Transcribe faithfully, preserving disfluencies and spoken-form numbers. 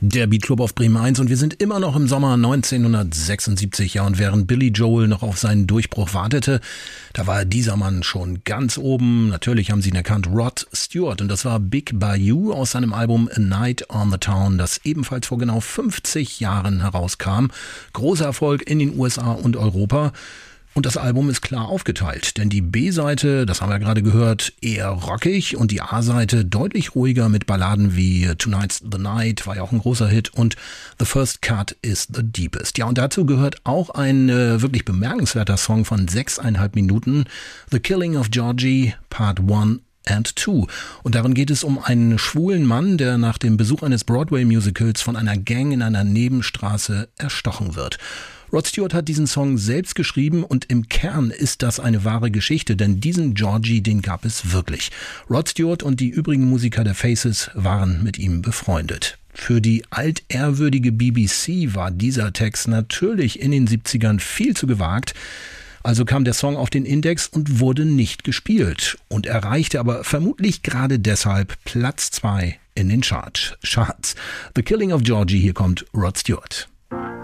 Der Beatclub auf Bremen eins und wir sind immer noch im Sommer neunzehnhundertsechsundsiebzig, ja, und während Billy Joel noch auf seinen Durchbruch wartete, da war dieser Mann schon ganz oben. Natürlich haben sie ihn erkannt, Rod Stewart, und das war Big Bayou aus seinem Album A Night on the Town, das ebenfalls vor genau fünfzig Jahren herauskam. Großer Erfolg in den U S A und Europa. Und das Album ist klar aufgeteilt, denn die B-Seite, das haben wir gerade gehört, eher rockig und die A-Seite deutlich ruhiger mit Balladen wie Tonight's the Night, war ja auch ein großer Hit, und The First Cut is the Deepest. Ja, und dazu gehört auch ein äh, wirklich bemerkenswerter Song von sechseinhalb Minuten, The Killing of Georgie, Part eins and two. Und darin geht es um einen schwulen Mann, der nach dem Besuch eines Broadway-Musicals von einer Gang in einer Nebenstraße erstochen wird. Rod Stewart hat diesen Song selbst geschrieben und im Kern ist das eine wahre Geschichte, denn diesen Georgie, den gab es wirklich. Rod Stewart und die übrigen Musiker der Faces waren mit ihm befreundet. Für die altehrwürdige B B C war dieser Text natürlich in den siebzigern viel zu gewagt. Also kam der Song auf den Index und wurde nicht gespielt und erreichte aber vermutlich gerade deshalb Platz zwei in den Chart- Charts. The Killing of Georgie, hier kommt Rod Stewart.